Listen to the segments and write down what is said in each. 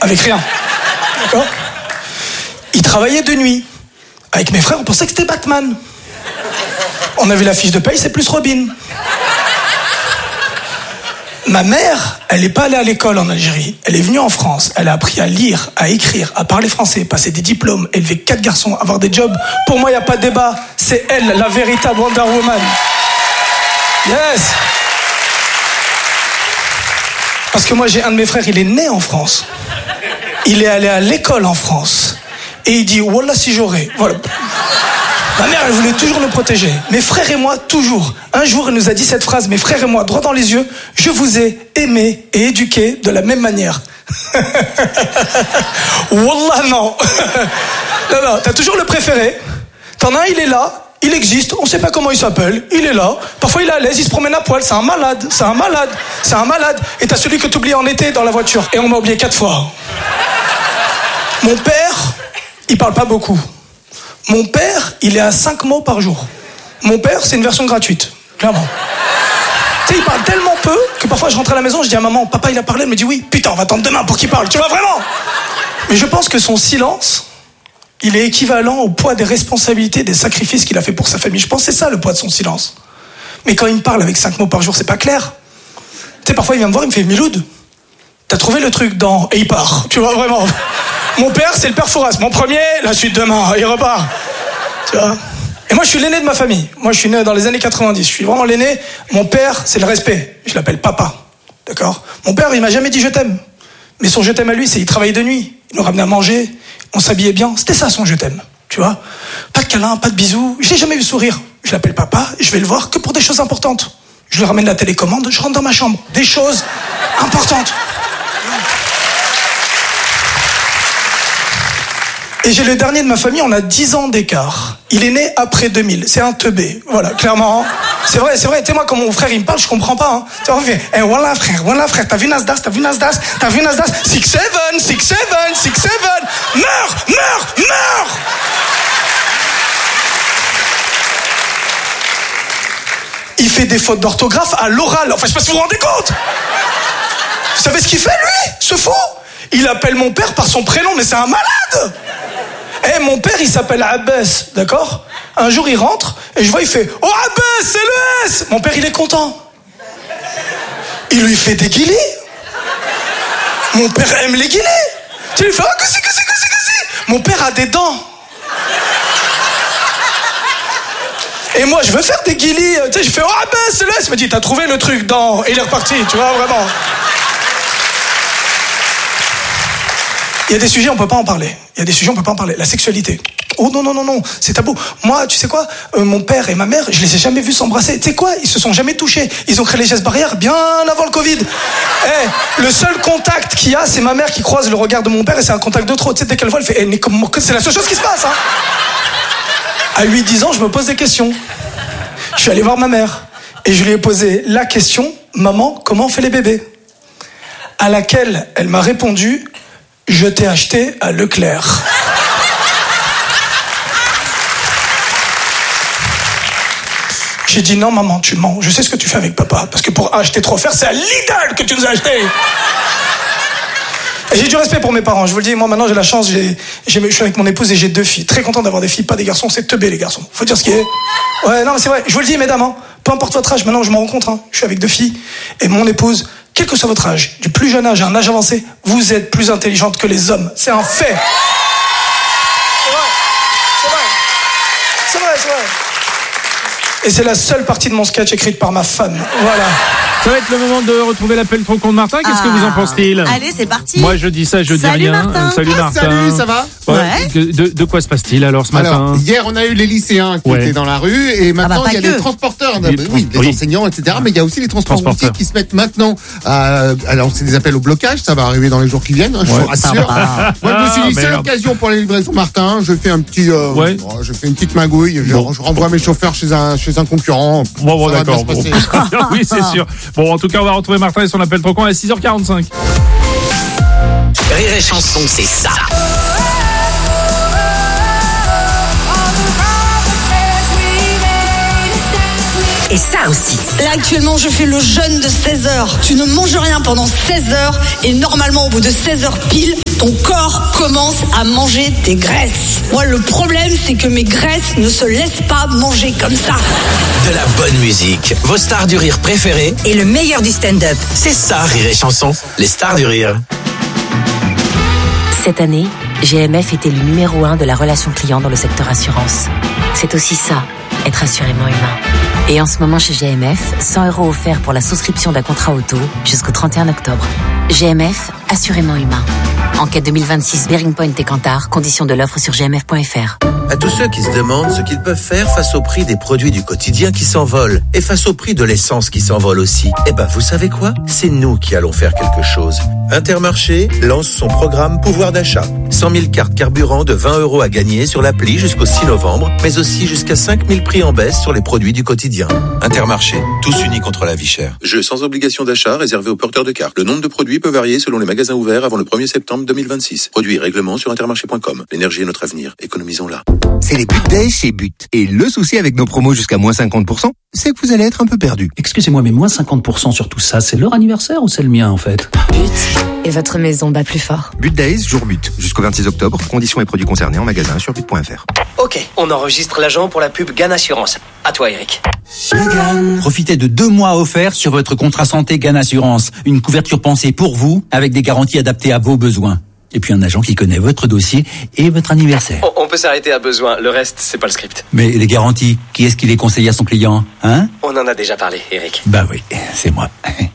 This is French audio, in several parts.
avec rien. D'accord ? Il travaillait de nuit. Avec mes frères, on pensait que c'était Batman. On avait la fiche de paye, c'est plus Robin. Ma mère, elle n'est pas allée à l'école en Algérie. Elle est venue en France. Elle a appris à lire, à écrire, à parler français, passer des diplômes, élever 4 garçons, avoir des jobs. Pour moi, il n'y a pas de débat. C'est elle, la véritable Wonder Woman. Yes. Parce que moi, j'ai un de mes frères, il est né en France. Il est allé à l'école en France. Et il dit, wallah si j'aurais. Voilà. Ma mère, elle voulait toujours nous protéger. Mes frères et moi, toujours. Un jour, elle nous a dit cette phrase, mes frères et moi, droit dans les yeux, je vous ai aimé et éduqué de la même manière. Wallah, non. Non, t'as toujours le préféré. T'en as un, il est là, il existe, on sait pas comment il s'appelle, il est là. Parfois, il est à l'aise, il se promène à poil, c'est un malade. Et t'as celui que t'oublies en été dans la voiture. Et on m'a oublié 4 fois. Mon père, il parle pas beaucoup. Mon père, il est à 5 mots par jour. Mon père, c'est une version gratuite, clairement. Tu sais, il parle tellement peu que parfois je rentre à la maison, je dis à maman, papa il a parlé, elle me dit oui, putain, on va attendre demain pour qu'il parle, tu vois vraiment. Mais je pense que son silence, il est équivalent au poids des responsabilités, des sacrifices qu'il a fait pour sa famille. Je pense que c'est ça le poids de son silence. Mais quand il me parle avec 5 mots par jour, c'est pas clair. Tu sais, parfois il vient me voir, il me fait Miloud, t'as trouvé le truc dans... Et il part, tu vois vraiment. Mon père, c'est le père Fouras. Mon premier, la suite demain, il repart. Tu vois ? Et moi, je suis l'aîné de ma famille. Moi, je suis né dans les années 90. Je suis vraiment l'aîné. Mon père, c'est le respect. Je l'appelle papa. D'accord ? Mon père, il m'a jamais dit je t'aime. Mais son je t'aime à lui, c'est il travaillait de nuit. Il nous ramenait à manger. On s'habillait bien. C'était ça, son je t'aime. Tu vois ? Pas de câlin, pas de bisous. Je l'ai jamais vu sourire. Je l'appelle papa et je vais le voir que pour des choses importantes. Je lui ramène la télécommande, je rentre dans ma chambre. Des choses importantes. Et j'ai le dernier de ma famille, on a 10 ans d'écart. Il est né après 2000. C'est un teubé. Voilà, clairement. C'est vrai. Tu sais, moi, quand mon frère, il me parle, je comprends pas. Hein. Tu vois, on fait, voilà, frère, t'as vu Nasdaq. 6-7. Meurs. Il fait des fautes d'orthographe à l'oral. Enfin, je sais pas si vous vous rendez compte. Vous savez ce qu'il fait, lui, ce fou ? Il appelle mon père par son prénom, mais c'est un malade. Mon père, il s'appelle Abbas, d'accord ? Un jour, il rentre, et je vois, il fait « Oh, Abbas, c'est le S !» Mon père, il est content. Il lui fait des guilis. Mon père aime les guilis. Tu lui fais « Oh, que si !» Mon père a des dents. Et moi, je veux faire des guilis. Tu sais, je fais « Oh, Abbas, c'est le S !» Il me dit « T'as trouvé le truc dans... » Et il est reparti, tu vois, vraiment. Il y a des sujets, on peut pas en parler. La sexualité. Oh non, c'est tabou. Moi, tu sais quoi ? Mon père et ma mère, je les ai jamais vus s'embrasser. Tu sais quoi ? Ils se sont jamais touchés. Ils ont créé les gestes barrières bien avant le Covid. Le seul contact qu'il y a, c'est ma mère qui croise le regard de mon père et c'est un contact de trop. Tu sais, dès qu'elle voit, elle fait c'est la seule chose qui se passe. Hein. À 8-10 ans, je me pose des questions. Je suis allé voir ma mère et je lui ai posé la question, maman, comment on fait les bébés ? À laquelle elle m'a répondu, je t'ai acheté à Leclerc. J'ai dit non maman, tu mens. Je sais ce que tu fais avec papa. Parce que pour acheter trop faire, c'est à Lidl que tu nous as acheté. Et j'ai du respect pour mes parents. Je vous le dis, moi maintenant j'ai la chance, je suis avec mon épouse et j'ai 2 filles. Très content d'avoir des filles, pas des garçons. C'est teubé les garçons. Faut dire ce qui est. Ouais, non mais c'est vrai. Je vous le dis mesdames, hein, peu importe votre âge, maintenant je m'en rends compte. Hein, je suis avec 2 filles et mon épouse, quel que soit votre âge, du plus jeune âge à un âge avancé, vous êtes plus intelligente que les hommes. C'est un fait. C'est vrai. Et c'est la seule partie de mon sketch écrite par ma femme. Voilà. Ça va être le moment de retrouver l'appel trop con de Martin. Qu'est-ce que vous en pensez-il ? Allez, c'est parti. Moi, je dis ça, je dis rien. Martin. Salut Martin. Salut, ça va ? Ouais. De quoi se passe-t-il alors ce matin ? Hier, on a eu les lycéens qui étaient dans la rue et maintenant il y a les transporteurs, les enseignants, etc. Mais il y a aussi les transporteurs routiers qui se mettent maintenant. Alors, c'est des appels au blocage, ça va arriver dans les jours qui viennent, je vous rassure. Moi, je me suis dit, c'est l'occasion pour les livraisons Martin. Je fais un petit, je fais une petite magouille. Je renvoie mes chauffeurs chez un concurrent. Bon, d'accord. Oui, c'est sûr. Bon, en tout cas, on va retrouver Martin et son appel trop con à 6h45. Rire et chanson, c'est ça. Et ça aussi. Là, actuellement, je fais le jeûne de 16 heures. Tu ne manges rien pendant 16 heures et normalement, au bout de 16 heures pile, ton corps commence à manger tes graisses. Moi, le problème, c'est que mes graisses ne se laissent pas manger comme ça. De la bonne musique, vos stars du rire préférées et le meilleur du stand-up. C'est ça, Rire et Chanson, les stars du rire. Cette année, GMF était le numéro 1 de la relation client dans le secteur assurance. C'est aussi ça, être assurément humain. Et en ce moment chez GMF, 100 € offerts pour la souscription d'un contrat auto jusqu'au 31 octobre. GMF, assurément humain. Enquête 2026 Bearing Point et Kantar, conditions de l'offre sur gmf.fr. À tous ceux qui se demandent ce qu'ils peuvent faire face au prix des produits du quotidien qui s'envolent et face au prix de l'essence qui s'envole aussi, vous savez quoi ? C'est nous qui allons faire quelque chose. Intermarché lance son programme pouvoir d'achat. 100 000 cartes carburant de 20 € à gagner sur l'appli jusqu'au 6 novembre, mais aussi jusqu'à 5 000 prix en baisse sur les produits du quotidien. Intermarché, tous unis contre la vie chère. Jeu sans obligation d'achat réservé aux porteurs de cartes. Le nombre de produits peut varier selon les magasins ouverts avant le 1er septembre 2026. Produits et règlements sur intermarché.com. L'énergie est notre avenir. Économisons-la. C'est les But Days chez But. Et le souci avec nos promos jusqu'à moins 50%, c'est que vous allez être un peu perdu. Excusez-moi, mais moins 50% sur tout ça, c'est leur anniversaire ou c'est le mien en fait ? But. Et votre maison bat plus fort. But Days, jour but. Jusqu'au 26 octobre. Conditions et produits concernés en magasin sur but.fr. Ok, on enregistre l'agent pour la pub GAN Assurance. À toi, Eric. Profitez de 2 mois offerts sur votre contrat santé GAN Assurance. Une couverture pensée pour vous, avec des garanties adaptées à vos besoins. Et puis un agent qui connaît votre dossier et votre anniversaire. On peut s'arrêter à besoin, le reste, c'est pas le script. Mais les garanties, qui est-ce qui les conseille à son client, hein ? On en a déjà parlé, Eric. Bah oui, c'est moi.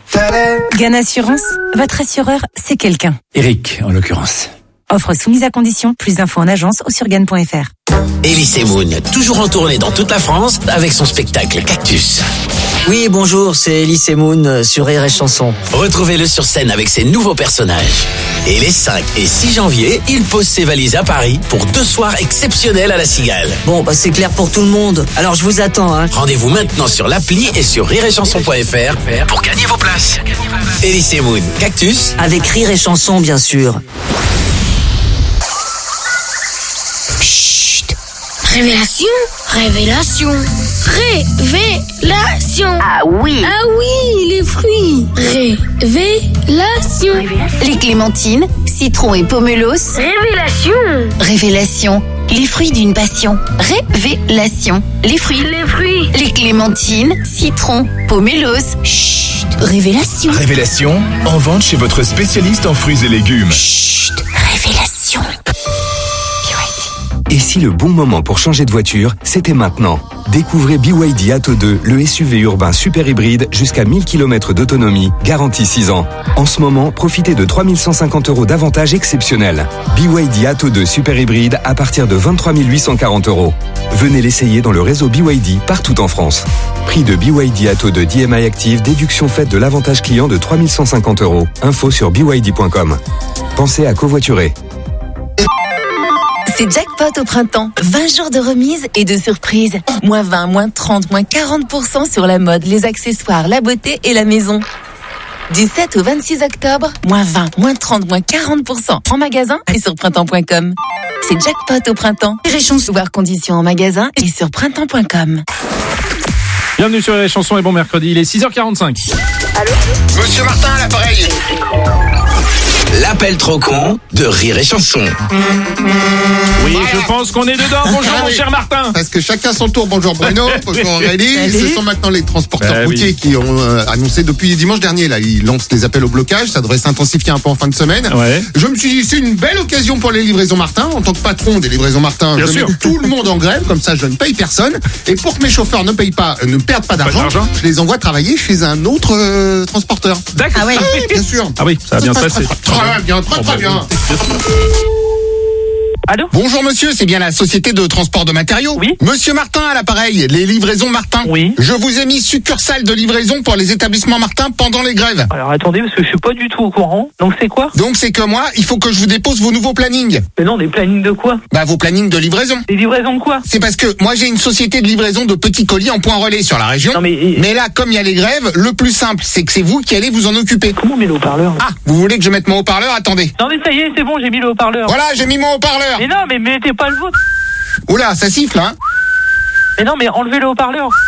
GAN Assurance, votre assureur, c'est quelqu'un. Eric, en l'occurrence. Offre soumise à condition, plus d'infos en agence ou sur GAN.fr. Elise Moon, toujours en tournée dans toute la France avec son spectacle Cactus. Oui, bonjour, c'est Elise Moon sur Rire et Chanson. Retrouvez-le sur scène avec ses nouveaux personnages. Et les 5 et 6 janvier, il pose ses valises à Paris pour 2 soirs exceptionnels à la Cigale. Bon, c'est clair pour tout le monde. Alors je vous attends, hein. Rendez-vous maintenant sur l'appli et sur rireetchanson.fr pour gagner vos places. Elise Moon, Cactus. Avec Rire et Chanson, bien sûr. Révélation, révélation, révélation. Ah oui. Ah oui, les fruits. Révélation. Les clémentines, citron et pomelos. Révélation. Révélation. Les fruits d'une passion. Révélation. Les fruits. Les fruits. Les clémentines, citron, pomelos. Chut. Révélation. Révélation, en vente chez votre spécialiste en fruits et légumes. Chut. Révélation. Et si le bon moment pour changer de voiture, c'était maintenant? Découvrez BYD Atto 2, le SUV urbain super hybride jusqu'à 1000 km d'autonomie, garantie 6 ans. En ce moment, profitez de 3 150 € d'avantages exceptionnels. BYD Atto 2 super hybride à partir de 23 840 €. Venez l'essayer dans le réseau BYD partout en France. Prix de BYD Atto 2 DMI Active, déduction faite de l'avantage client de 3 150 €. Info sur byd.com. Pensez à covoiturer. C'est jackpot au printemps. 20 jours de remise et de surprises. Moins 20, moins 30, moins 40% sur la mode, les accessoires, la beauté et la maison. Du 7 au 26 octobre, moins 20, moins 30, moins 40% en magasin et sur printemps.com. C'est jackpot au printemps. Réchanson, voir conditions en magasin et sur printemps.com. Bienvenue sur les chansons et bon mercredi, il est 6h45. Allô ? Monsieur Martin à l'appareil. L'appel trop con de Rire et Chanson. Oui, je pense qu'on est dedans. Bonjour mon cher Martin. Parce que chacun son tour. Bonjour Bruno, bonjour Aurélie. Ce sont maintenant les transporteurs routiers qui ont annoncé depuis dimanche dernier. Là, ils lancent les appels au blocage. Ça devrait s'intensifier un peu en fin de semaine. Ouais. Je me suis dit, c'est une belle occasion pour les livraisons Martin. En tant que patron des livraisons Martin, je mets tout le monde en grève. Comme ça, je ne paye personne. Et pour que mes chauffeurs ne perdent pas d'argent, je les envoie travailler chez un autre transporteur. D'accord. Ah ouais. Bien sûr. Ah oui, ça va bien se passer. Très bien. Allô ? Bonjour monsieur, c'est bien la société de transport de matériaux ? Oui. Monsieur Martin à l'appareil, les livraisons Martin. Oui. Je vous ai mis succursale de livraison pour les établissements Martin pendant les grèves. Alors attendez, parce que je suis pas du tout au courant. Donc c'est quoi ? Donc c'est que moi, il faut que je vous dépose vos nouveaux plannings. Mais non, des plannings de quoi ? Bah vos plannings de livraison. Des livraisons de quoi ? C'est parce que moi j'ai une société de livraison de petits colis en point relais sur la région. Non mais là, comme il y a les grèves, le plus simple, c'est que c'est vous qui allez vous en occuper. Comment on met le haut-parleur ? Ah, vous voulez que je mette mon haut-parleur ? Attendez. Non mais ça y est, c'est bon, j'ai mis le haut-parleur. Voilà, j'ai mis mon haut-parleur. Mais non, mais mettez pas le vôtre. Oula, ça siffle, hein ? Mais non, mais enlevez le haut-parleur.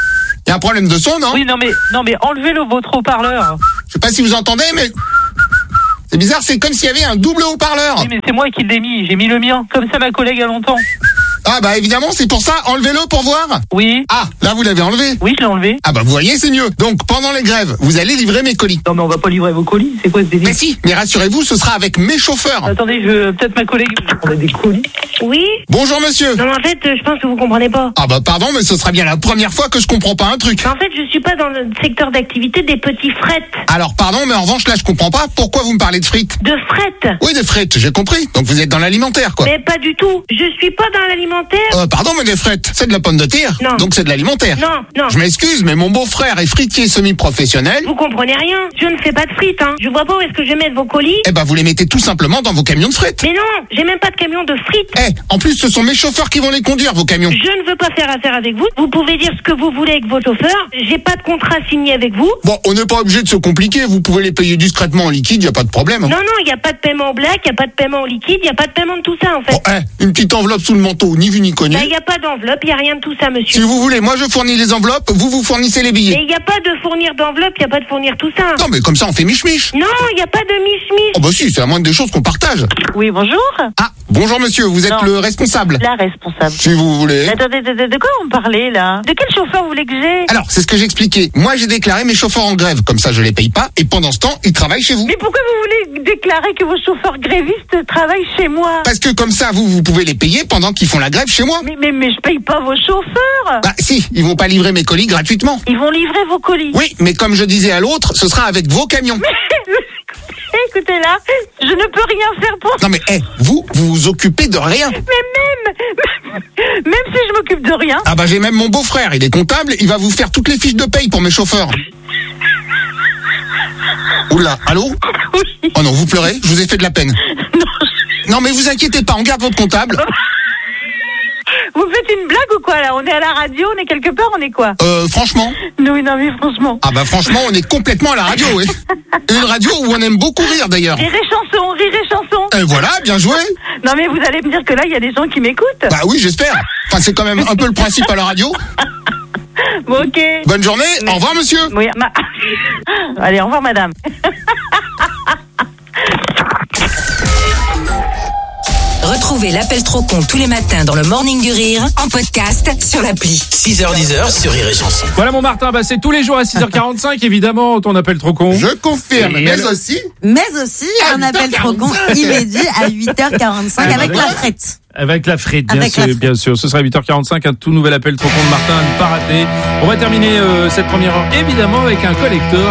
Il y a un problème de son, non? Oui, non mais enlevez votre haut-parleur. Je sais pas si vous entendez, mais c'est bizarre, c'est comme s'il y avait un double haut-parleur. Oui, mais c'est moi qui l'ai mis, j'ai mis le mien, comme ça ma collègue a longtemps. Ah bah évidemment, c'est pour ça, enlevez-le pour voir. Oui. Ah, là vous l'avez enlevé? Oui, je l'ai enlevé. Ah bah vous voyez, c'est mieux. Donc pendant les grèves, vous allez livrer mes colis. Non mais on va pas livrer vos colis, c'est quoi ce délire? Mais si, mais rassurez-vous, ce sera avec mes chauffeurs. Attendez, peut-être ma collègue, on a des colis. Oui. Bonjour monsieur. Non, en fait, je pense que vous comprenez pas. Ah bah pardon, mais ce sera bien la première fois que je comprends pas un truc. En fait, je suis pas dans le secteur d'activité des petits frettes. Alors pardon, mais en revanche là je comprends pas pourquoi vous me parlez de frites. De frettes? Oui, de frites, j'ai compris. Donc vous êtes dans l'alimentaire quoi. Mais pas du tout. Je suis pas dans l'alimentaire. Pardon, mais des frites, c'est de la pomme de terre. Non. Donc c'est de l'alimentaire. Non. Je m'excuse, mais mon beau-frère est fritier semi-professionnel. Vous comprenez rien. Je ne fais pas de frites, hein. Je vois pas où est-ce que je vais mettre vos colis. Eh ben vous les mettez tout simplement dans vos camions de frites. Mais non, j'ai même pas de camion de frites. En plus ce sont mes chauffeurs qui vont les conduire, vos camions. Je ne veux pas faire affaire avec vous. Vous pouvez dire ce que vous voulez avec vos chauffeurs. J'ai pas de contrat signé avec vous. Bon, on n'est pas obligé de se compliquer. Vous pouvez les payer discrètement en liquide, y a pas de problème. Non, il y a pas de paiement en black, y a pas de paiement en liquide, y a pas de paiement de tout ça en fait. Bon, une petite enveloppe sous le manteau, ni vu ni connu. Bah, y a pas d'enveloppe, y a rien de tout ça, monsieur. Si vous voulez, moi je fournis les enveloppes, vous fournissez les billets. Mais y a pas de fournir d'enveloppe, y a pas de fournir tout ça. Non, mais comme ça on fait mich-mich. Non, y a pas de mich-mich. Oh bah si, c'est la moindre des choses qu'on partage. Oui, bonjour. Ah, bonjour monsieur, vous êtes le responsable. La responsable. Si vous voulez. Attendez, de quoi on parlait là? De quel chauffeur vous voulez que j'ai? Alors, c'est ce que j'expliquais. Moi j'ai déclaré mes chauffeurs en grève, comme ça je les paye pas, et pendant ce temps, ils travaillent chez vous. Mais pourquoi vous voulez déclarer que vos chauffeurs grévistes travaillent chez moi? Parce que comme ça, vous pouvez les payer pendant qu'ils font la grève chez moi. Mais je paye pas vos chauffeurs. Bah si, ils vont pas livrer mes colis gratuitement. Ils vont livrer vos colis. Oui, mais comme je disais à l'autre, ce sera avec vos camions. Écoutez là, je ne peux rien faire pour... Non mais, vous vous occupez de rien. Mais même si je m'occupe de rien... Ah bah j'ai même mon beau-frère, il est comptable, il va vous faire toutes les fiches de paye pour mes chauffeurs. Oula, allô? Oui. Oh non, vous pleurez, je vous ai fait de la peine. Non mais vous inquiétez pas, on garde votre comptable. Vous faites une blague ou quoi là? On est à la radio, on est quelque part, on est quoi? Franchement. Oui, non mais franchement. Ah bah franchement, on est complètement à la radio, oui. Une radio où on aime beaucoup rire d'ailleurs. Rire et chanson. Voilà, bien joué. Non mais vous allez me dire que là, il y a des gens qui m'écoutent. Bah oui, j'espère. Enfin, c'est quand même un peu le principe à la radio. Bon, ok. Bonne journée, au revoir monsieur. Oui, allez, au revoir madame. Retrouvez l'appel trop con tous les matins dans le Morning du Rire en podcast sur l'appli. 6h-10h sur Rire et Chanson. Voilà mon Martin, c'est tous les jours à 6h45 évidemment ton appel trop con. Je confirme, mais aussi un appel trop con inédit à 8h45 avec la frette. Avec la frite, bien sûr. Ce sera 8h45, un tout nouvel appel trop con de Martin à ne pas rater. On va terminer cette première heure évidemment avec un collecteur.